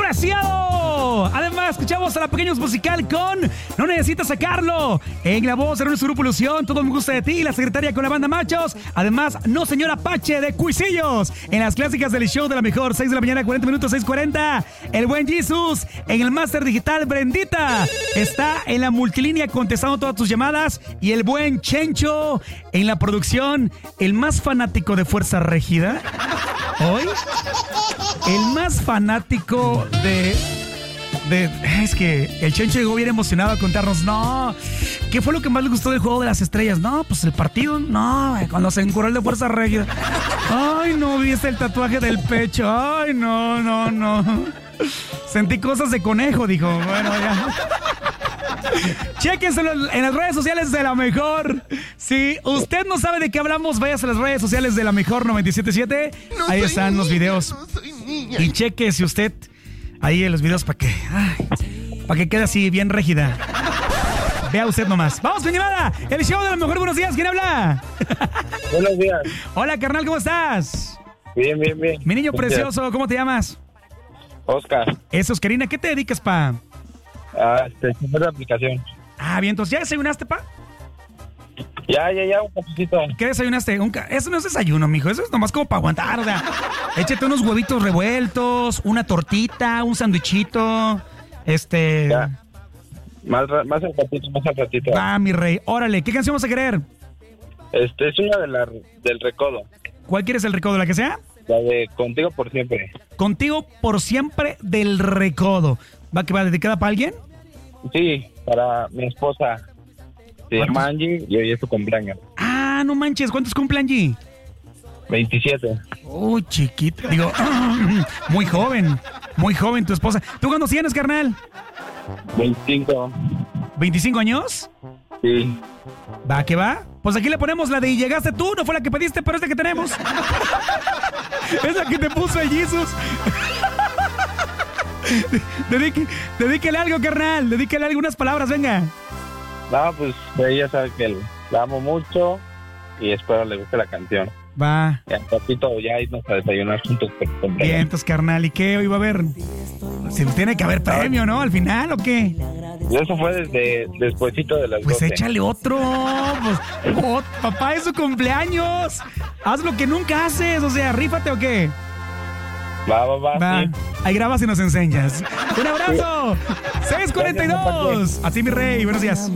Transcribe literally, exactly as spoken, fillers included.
Preciado. Además, escuchamos a la Pequeños Musical con No Necesitas Sacarlo. En la voz de nuestro grupo Ilusión, Todo me gusta de ti, la secretaria con la banda Machos. Además, No Señor Apache de Cuisillos. En las clásicas del show de la mejor, seis de la mañana, cuarenta minutos, seis cuarenta. El buen Jesus. En el máster digital, Brendita. Está en la multilínea contestando todas tus llamadas. Y el buen Chencho en la producción, el más fanático de Fuerza Régida. Hoy, el más fanático de... De, es que el Chencho llegó bien emocionado a contarnos, no, ¿qué fue lo que más le gustó del Juego de las Estrellas? No, pues el partido, no, cuando se encurró el de Fuerza Régida. Ay, no, viste el tatuaje del pecho, ay, no, no, no. Sentí cosas de conejo, dijo, bueno, ya. Chéquenselo en las redes sociales de La Mejor. Si usted no sabe de qué hablamos, váyase a las redes sociales de La Mejor noventa y siete punto siete. No Ahí están niña, los videos. No soy niña. Y cheque si usted... Ahí en los videos para que... Para que quede así bien rígida. Vea usted nomás. ¡Vamos, mi llamada! El show de La Mejor. Buenos días. ¿Quién habla? Buenos días. Hola, carnal. ¿Cómo estás? Bien, bien, bien. Mi niño Gracias. precioso. ¿Cómo te llamas? Oscar. Eso, Oscarina. ¿Qué te dedicas, pa? Ah, este, chofer de aplicación. Ah, bien. Entonces, ¿ya desayunaste, pa? Ya, ya, ya, un cafecito. ¿Qué desayunaste? Un ca... Eso no es desayuno, mijo. Eso es nomás como para aguantar. O sea, échate unos huevitos revueltos, una tortita, un sándwichito. Este... Ya. Más, ra- más al ratito, más al ratito. Va, mi rey. Órale. ¿Qué canción vas a querer? Este, es una de la, del Recodo. ¿Cuál quieres, el Recodo? ¿La que sea? La de Contigo por Siempre. Contigo por Siempre del Recodo. ¿Va que va dedicada para alguien? Sí, para mi esposa. Se llama Angie y hoy es su cumpleaños. Ah, no manches. ¿Cuántos cumple Angie? veintisiete. Uy, chiquita. Digo, muy joven. Muy joven tu esposa. ¿Tú cuántos tienes, carnal? veinticinco. ¿veinticinco años? Sí. ¿Va que va? Pues aquí le ponemos la de y llegaste tú. No fue la que pediste, pero es la que tenemos. Es la que te puso el Jesus. Dedique, dedíquele algo, carnal. Dedíquele algunas palabras, venga. No, pues ella sabe que la amo mucho y espero le guste la canción. Va. Y al ratito ya irnos a desayunar juntos. Por Bien, entonces, carnal. ¿Y qué hoy va a haber? Si tiene que haber premio, ¿no? Al final, ¿o qué? Y eso fue desde despuesito de las Pues doce. échale otro. Pues, oh, papá, es su cumpleaños. Haz lo que nunca haces. O sea, rífate o qué. Va, va, va. Va. Sí. Ahí grabas y nos enseñas. Un abrazo. seis cuarenta y dos. Así, mi rey. Buenos días.